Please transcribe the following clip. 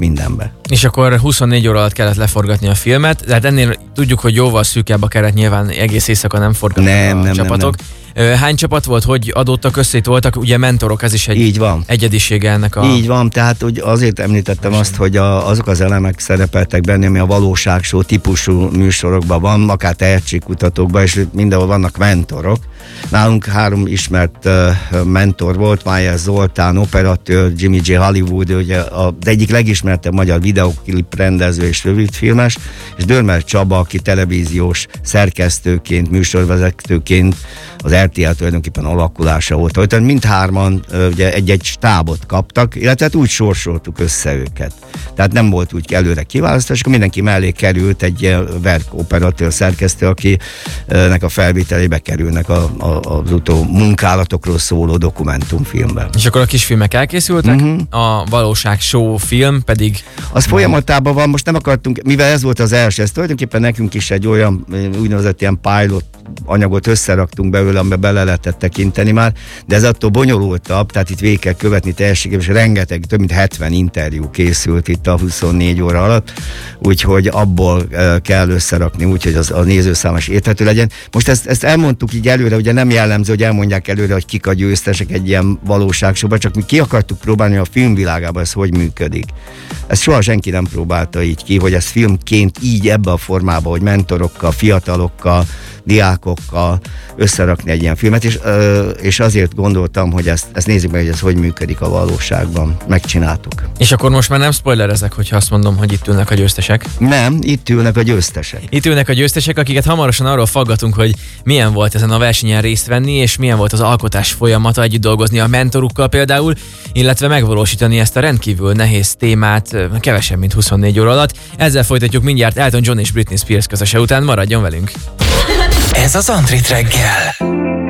mindenbe. És akkor 24 óra alatt kellett leforgatni a filmet, tehát ennél tudjuk, hogy jóval szűkebb a keret, nyilván egész éjszaka nem forgatnak a csapatok. Nem. Hány csapat volt, hogy adódtak össze, itt voltak ugye mentorok, ez is egy így van. egyedisége ennek a... Így van, tehát úgy azért említettem azt, hogy azok az elemek szerepeltek benne, ami a valóságshow típusú műsorokban van, akár tehetségkutatókban, és mindenhol vannak mentorok. Nálunk 3 ismert mentor volt, Májer Zoltán, operatőr, Jimmy J. Hollywood, ugye az egyik legismertebb magyar videoklip rendező és rövidfilmes, és Dörmer Csaba, aki televíziós szerkesztőként, műsorvezetőként az RTL tulajdonképpen alakulása volt. Tehát mindhárman ugye egy-egy stábot kaptak, illetve úgy sorsoltuk össze őket. Tehát nem volt úgy előre kiválasztás, akkor mindenki mellé került egy verkoperatőr szerkesztő, akinek a felvételébe kerülnek az munkálatokról szóló dokumentumfilmben. És akkor a kisfilmek elkészültek, a valóságshow film pedig... Az folyamatában van, most nem akartunk, mivel ez volt az első, ez tulajdonképpen nekünk is egy olyan úgynevezett ilyen pilot anyagot összeraktunk belőle, amiben bele lehetett tekinteni már, de ez attól bonyolultabb, tehát itt végig kell követni teljességében, és rengeteg, több mint 70 interjú készült itt a 24 óra alatt, úgyhogy abból kell összerakni, úgyhogy a nézőszám is érthető legyen. Most ezt elmondtuk így előre, ugye nem jellemző, hogy elmondják előre, hogy kik a győztesek egy ilyen valóságsóban, csak mi ki akartuk próbálni, hogy a filmvilágában ez hogy működik. Ezt soha senki nem próbálta így ki, hogy ez filmként így ebbe a formában, hogy mentorokkal, fiatalokkal, diákokkal összerakni egy ilyen filmet, és azért gondoltam, hogy ezt nézzük meg, hogy ez hogy működik a valóságban. Megcsináltuk. És akkor most már nem spoilerezek, hogyha azt mondom, hogy itt ülnek a győztesek? Nem, itt ülnek a győztesek. Itt ülnek a győztesek, akiket hamarosan arról faggatunk, hogy milyen volt ezen a versenyen részt venni, és milyen volt az alkotás folyamata, együtt dolgozni a mentorukkal például, illetve megvalósítani ezt a rendkívül nehéz témát kevesebb, mint 24 óra alatt. Ezzel folytatjuk mindjárt Elton John és Britney Spears közöse után, maradjon velünk! Ez az Antrit reggel.